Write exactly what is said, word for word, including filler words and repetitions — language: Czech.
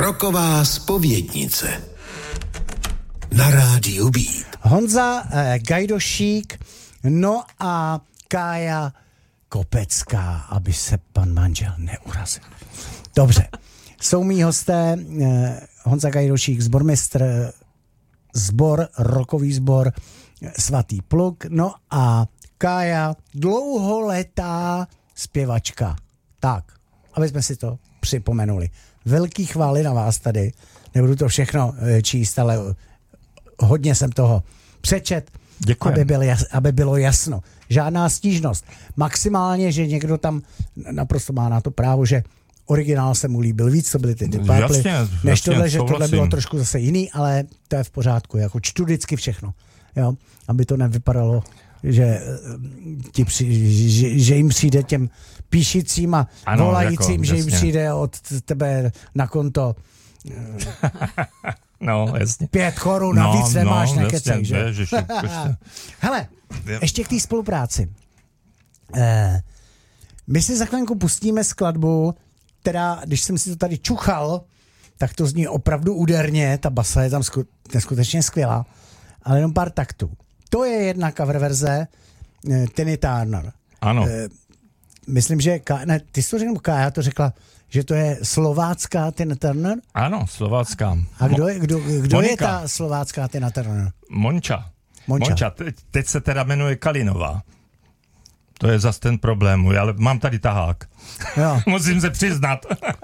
Roková zpovědnice na rádiu Beat. Honza eh, Gajdošík, no a Kája Kopecká, aby se pan manžel neurazil. Dobře, jsou mý hosté eh, Honza Gajdošík, sbormistr, sbor, rokový sbor Svatý pluk, no a Kája, dlouholetá zpěvačka. Tak, aby jsme si to připomenuli. Velký chvály na vás tady. Nebudu to všechno číst, ale hodně jsem toho přečet, aby, byl jas, aby bylo jasno. Žádná stížnost. Maximálně, že někdo tam naprosto má na to právo, že originál se mu líbil víc, to byly ty Deep Purple, než jasně, tohle, že souhlasím. Tohle bylo trošku zase jiný, ale to je v pořádku. Jako čtu vždycky všechno. Jo? Aby to nevypadalo, že, ti při, že, že jim přijde těm píšícím a ano, volajícím, jako, že jim přijde od tebe na konto no, jasně. pět korun, no, navíc nemáš, no, nekecej, že? Ježiši, hele, ještě k té spolupráci. Eh, my si za chvilku pustíme skladbu, která, když jsem si to tady čuchal, tak to zní opravdu úderně, ta basa je tam sku, neskutečně skvělá, ale jenom pár taktů. To je jedna cover verze eh, Tina Turner. Ano. Eh, myslím, že Ká, ne, ty jsi to řekl, Kája to řekla, že to je slovácká Tina Turner? Ano, slovácká. A kdo je, kdo, kdo je ta slovácká Tina Turner? Monča. Monča. Monča. Te, teď se teda jmenuje Kalinová. To je zas ten problém, ale mám tady tahák. Jo. Musím se přiznat.